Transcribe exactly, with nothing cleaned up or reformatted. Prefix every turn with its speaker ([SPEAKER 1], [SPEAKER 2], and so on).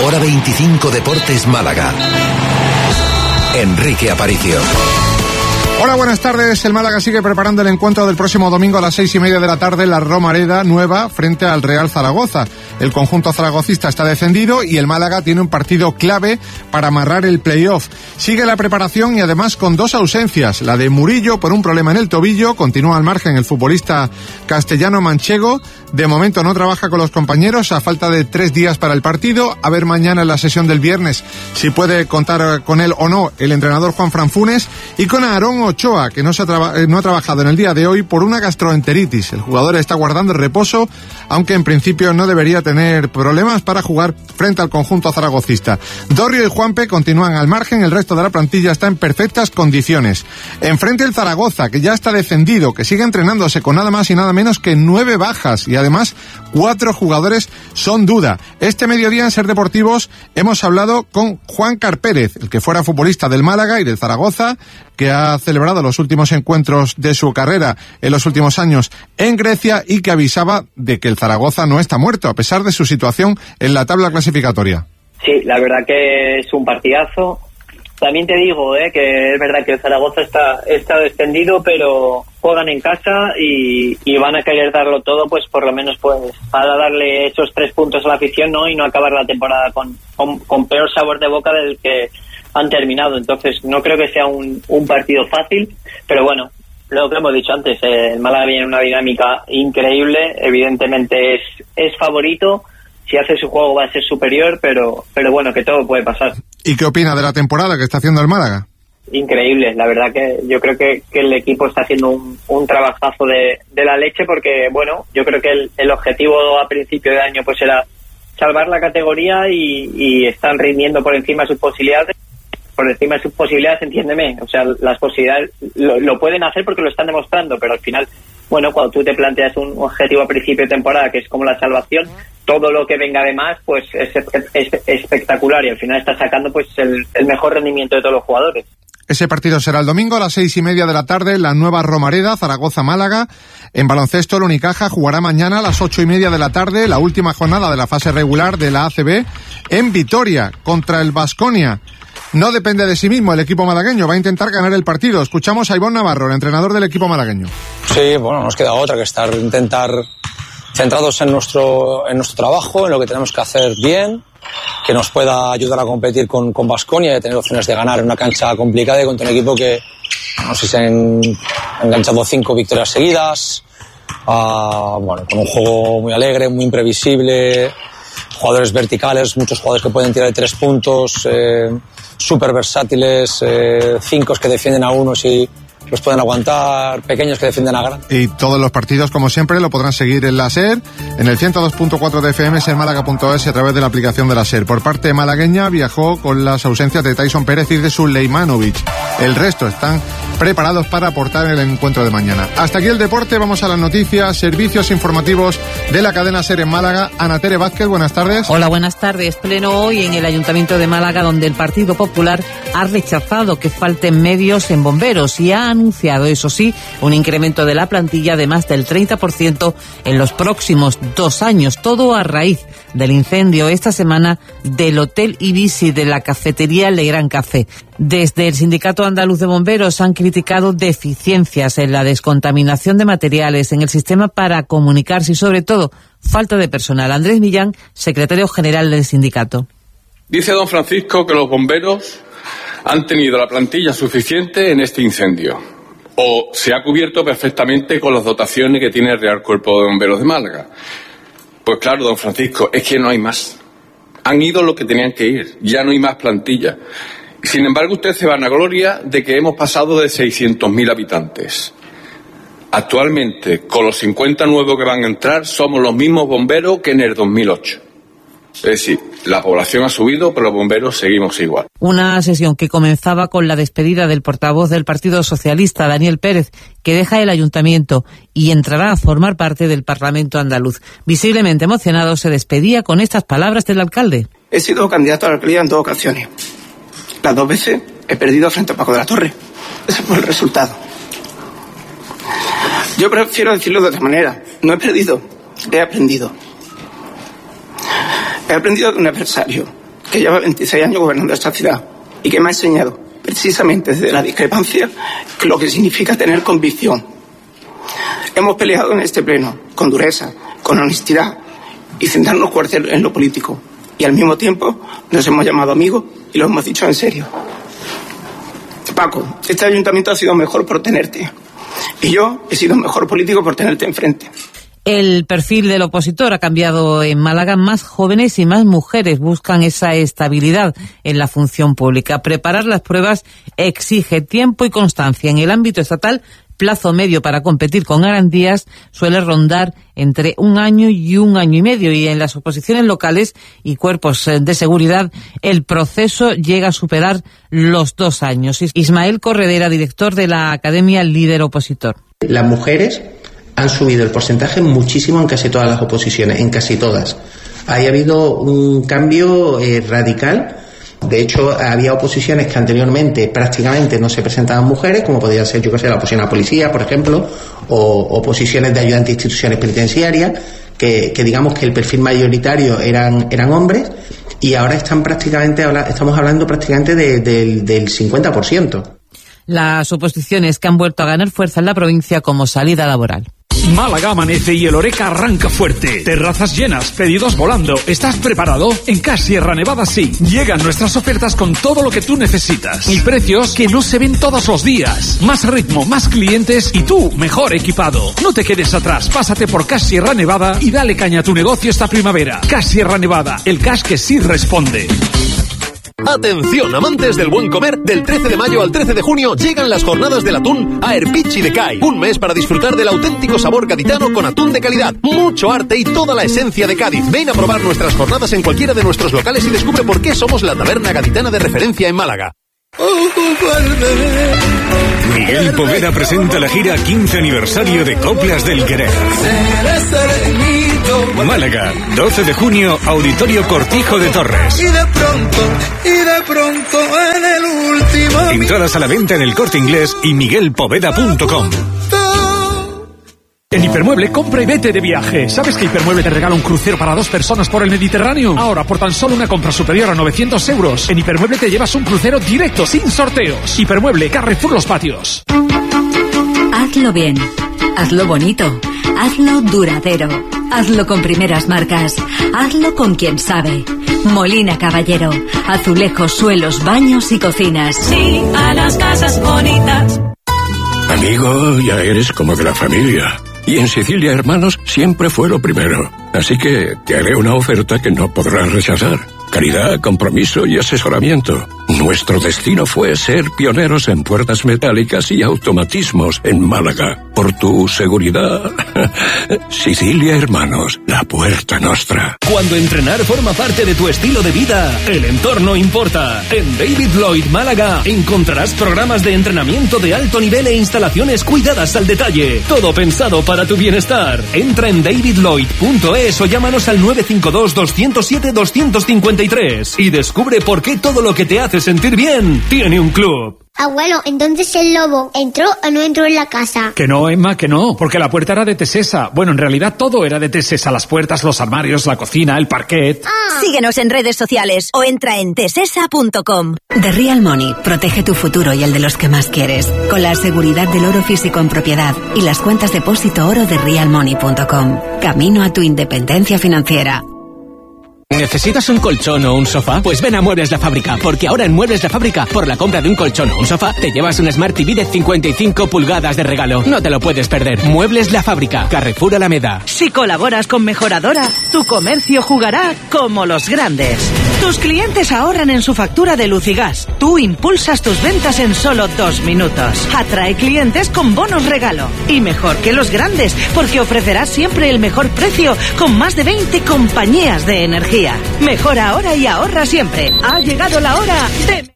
[SPEAKER 1] Hora veinticinco Deportes Málaga. Enrique Aparicio.
[SPEAKER 2] Hola, buenas tardes. El Málaga sigue preparando el encuentro del próximo domingo a las seis y media de la tarde en la Romareda Nueva frente al Real Zaragoza. El conjunto zaragocista está descendido y el Málaga tiene un partido clave para amarrar el playoff. Sigue la preparación y además con dos ausencias. La de Murillo por un problema en el tobillo. Continúa al margen el futbolista castellano manchego. De momento no trabaja con los compañeros a falta de tres días para el partido. A ver mañana en la sesión del viernes si puede contar con él o no el entrenador Juanfran Funes. Y con Aarón Ochoa, que no, se ha traba- no ha trabajado en el día de hoy por una gastroenteritis. El jugador está guardando el reposo, aunque en principio no debería tener problemas para jugar frente al conjunto zaragocista. Dorrio y Juanpe continúan al margen, el resto de la plantilla está en perfectas condiciones. Enfrente el Zaragoza, que ya está defendido, que sigue entrenándose con nada más y nada menos que nueve bajas y además cuatro jugadores son duda. Este mediodía en Ser Deportivos hemos hablado con Juan Carpérez, el que fuera futbolista del Málaga y del Zaragoza, que ha celebrado los últimos encuentros de su carrera en los últimos años en Grecia y que avisaba de que el Zaragoza no está muerto, a pesar de su situación en la tabla clasificatoria.
[SPEAKER 3] Sí, la verdad que es un partidazo. También te digo eh, que es verdad que el Zaragoza está, está descendido, pero juegan en casa y, y van a querer darlo todo, pues por lo menos pues para darle esos tres puntos a la afición, ¿no? Y no acabar la temporada con, con, con peor sabor de boca del que han terminado. Entonces no creo que sea un, un partido fácil, pero bueno, lo que hemos dicho antes, eh, el Málaga viene en una dinámica increíble, evidentemente es, es favorito, si hace su juego va a ser superior, pero, pero bueno, que todo puede pasar.
[SPEAKER 2] ¿Y qué opina de la temporada que está haciendo el Málaga?
[SPEAKER 3] Increíble, la verdad que yo creo que, que el equipo está haciendo un, un trabajazo de, de la leche, porque bueno, yo creo que el, el objetivo a principio de año pues era salvar la categoría y, y están rindiendo por encima de sus posibilidades. Por encima de sus posibilidades, entiéndeme, o sea, las posibilidades lo, lo pueden hacer porque lo están demostrando, pero al final, bueno, cuando tú te planteas un objetivo a principio de temporada que es como la salvación, todo lo que venga de más pues es, es, es espectacular y al final está sacando pues el, el mejor rendimiento de todos los jugadores.
[SPEAKER 2] Ese partido será el domingo a las seis y media de la tarde en la Nueva Romareda, Zaragoza-Málaga. En baloncesto, el Unicaja jugará mañana a las ocho y media de la tarde la última jornada de la fase regular de la A C B en Vitoria contra el Baskonia. No depende de sí mismo el equipo malagueño, va a intentar ganar el partido. Escuchamos a Ivón Navarro, el entrenador del equipo malagueño.
[SPEAKER 4] Sí, bueno, nos queda otra que estar, intentar centrados en nuestro, en nuestro trabajo, en lo que tenemos que hacer bien, que nos pueda ayudar a competir con con Baskonia y a tener opciones de ganar en una cancha complicada y contra un equipo que, no sé si se han enganchado cinco victorias seguidas, uh, bueno, con un juego muy alegre, muy imprevisible, jugadores verticales, muchos jugadores que pueden tirar de tres puntos, eh, súper versátiles, eh, cinco que defienden a unos y los pueden aguantar, pequeños que defienden a gran.
[SPEAKER 2] Y todos los partidos, como siempre, lo podrán seguir en la SER, en el ciento dos punto cuatro de F M, sermálaga punto es y a través de la aplicación de la SER. Por parte malagueña viajó con las ausencias de Tyson Pérez y de Sulejmanovic. El resto están preparados para aportar el encuentro de mañana. Hasta aquí el deporte, vamos a las noticias, servicios informativos de la cadena SER en Málaga. Ana Tere Vázquez, buenas tardes.
[SPEAKER 5] Hola, buenas tardes. Pleno hoy en el Ayuntamiento de Málaga, donde el Partido Popular ha rechazado que falten medios en bomberos y ha anunciado, eso sí, un incremento de la plantilla de más del treinta por ciento en los próximos dos años, todo a raíz del incendio esta semana del Hotel Ibisi de la cafetería Le Gran Café. Desde el Sindicato Andaluz de Bomberos han criticado deficiencias en la descontaminación de materiales, en el sistema para comunicarse y, sobre todo, falta de personal. Andrés Millán, secretario general del sindicato.
[SPEAKER 6] Dice don Francisco que los bomberos han tenido la plantilla suficiente en este incendio, o se ha cubierto perfectamente con las dotaciones que tiene el Real Cuerpo de Bomberos de Málaga. Pues claro, don Francisco, es que no hay más. Han ido los que tenían que ir, ya no hay más plantilla. Sin embargo, usted se vanagloria de que hemos pasado de seiscientos mil habitantes. Actualmente, con los cincuenta nuevos que van a entrar, somos los mismos bomberos que en el dos mil ocho. Es decir, la población ha subido, pero los bomberos seguimos igual.
[SPEAKER 5] Una sesión que comenzaba con la despedida del portavoz del Partido Socialista, Daniel Pérez, que deja el ayuntamiento y entrará a formar parte del Parlamento andaluz. Visiblemente emocionado, se despedía con estas palabras del alcalde.
[SPEAKER 7] He sido candidato a la alcaldía en dos ocasiones. Las dos veces he perdido frente a Paco de la Torre. Ese fue el resultado. Yo prefiero decirlo de otra manera. No he perdido, he aprendido. He aprendido de un adversario que lleva veintiséis años gobernando esta ciudad y que me ha enseñado, precisamente desde la discrepancia, lo que significa tener convicción. Hemos peleado en este pleno, con dureza, con honestidad y sin darnos cuartel en lo político. Y al mismo tiempo nos hemos llamado amigos y lo hemos dicho en serio. Paco, este ayuntamiento ha sido mejor por tenerte. Y yo he sido mejor político por tenerte enfrente.
[SPEAKER 5] El perfil del opositor ha cambiado en Málaga. Más jóvenes y más mujeres buscan esa estabilidad en la función pública. Preparar las pruebas exige tiempo y constancia. En el ámbito estatal, plazo medio para competir con garantías suele rondar entre un año y un año y medio, y en las oposiciones locales y cuerpos de seguridad el proceso llega a superar los dos años. Ismael Corredera, director de la Academia Líder Opositor.
[SPEAKER 8] Las mujeres han subido el porcentaje muchísimo en casi todas las oposiciones, en casi todas. Ha habido un cambio eh, radical. De hecho, había oposiciones que anteriormente prácticamente no se presentaban mujeres, como podía ser, yo que sé, la oposición a policía, por ejemplo, o oposiciones de ayudantes de instituciones penitenciarias, que, que digamos que el perfil mayoritario eran, eran hombres, y ahora están prácticamente, estamos hablando prácticamente de, de, del cincuenta por ciento.
[SPEAKER 5] Las oposiciones que han vuelto a ganar fuerza en la provincia como salida laboral.
[SPEAKER 9] Málaga amanece y el Oreca arranca fuerte. Terrazas llenas, pedidos volando. ¿Estás preparado? En Cash Sierra Nevada sí. Llegan nuestras ofertas con todo lo que tú necesitas. Y precios que no se ven todos los días. Más ritmo, más clientes y tú mejor equipado. No te quedes atrás. Pásate por Cash Sierra Nevada y dale caña a tu negocio esta primavera. Cash Sierra Nevada, el cash que sí responde.
[SPEAKER 1] Atención, amantes del buen comer, del trece de mayo al trece de junio llegan las jornadas del atún a Erpichi de Cai. Un mes para disfrutar del auténtico sabor gaditano con atún de calidad, mucho arte y toda la esencia de Cádiz. Ven a probar nuestras jornadas en cualquiera de nuestros locales y descubre por qué somos la taberna gaditana de referencia en Málaga.
[SPEAKER 10] Miguel Poveda presenta la gira quince aniversario de Coplas del Querer. Málaga, doce de junio, Auditorio Cortijo de Torres.
[SPEAKER 11] Y de pronto, y de pronto en el último...
[SPEAKER 10] Entradas a la venta en El Corte Inglés y miguel poveda punto com.
[SPEAKER 9] En Hipermueble, compra y vete de viaje. ¿Sabes que Hipermueble te regala un crucero para dos personas por el Mediterráneo? Ahora, por tan solo una compra superior a novecientos euros, en Hipermueble te llevas un crucero directo, sin sorteos. Hipermueble, Carrefour Los Patios.
[SPEAKER 12] Hazlo bien, hazlo bonito, hazlo duradero, hazlo con primeras marcas, hazlo con quien sabe. Molina Caballero, azulejos, suelos, baños y cocinas.
[SPEAKER 13] Sí, a las casas bonitas.
[SPEAKER 14] Amigo, ya eres como de la familia. Y en Sicilia Hermanos siempre fue lo primero. Así que te haré una oferta que no podrás rechazar. Calidad, compromiso y asesoramiento. Nuestro destino fue ser pioneros en puertas metálicas y automatismos en Málaga. Por tu seguridad. Sicilia Hermanos, la puerta nostra.
[SPEAKER 15] Cuando entrenar forma parte de tu estilo de vida, el entorno importa. En David Lloyd Málaga encontrarás programas de entrenamiento de alto nivel e instalaciones cuidadas al detalle. Todo pensado para tu bienestar. Entra en david lloyd punto es o llámanos al nueve cinco dos, dos cero siete, dos cinco tres y descubre por qué todo lo que te hace sentir bien tiene un club.
[SPEAKER 16] Abuelo, entonces el lobo entró o no entró en la casa.
[SPEAKER 9] Que no, Emma, que no, porque la puerta era de Tesesa. Bueno, en realidad todo era de Tesesa, las puertas, los armarios, la cocina, el parquet.
[SPEAKER 12] Ah. Síguenos en redes sociales o entra en tesesa punto com. The Real Money protege tu futuro y el de los que más quieres, con la seguridad del oro físico en propiedad y las cuentas depósito oro de real money punto com. Camino a tu independencia financiera.
[SPEAKER 17] ¿Necesitas un colchón o un sofá? Pues ven a Muebles La Fábrica, porque ahora en Muebles La Fábrica, por la compra de un colchón o un sofá, te llevas un Smart T V de cincuenta y cinco pulgadas de regalo. No te lo puedes perder. Muebles La Fábrica, Carrefour Alameda.
[SPEAKER 18] Si colaboras con Mejoradora, tu comercio jugará como los grandes. Tus clientes ahorran en su factura de luz y gas. Tú impulsas tus ventas en solo dos minutos. Atrae clientes con bonos regalo. Y mejor que los grandes, porque ofrecerás siempre el mejor precio con más de veinte compañías de energía. Mejora ahora y ahorra siempre. Ha llegado la hora de...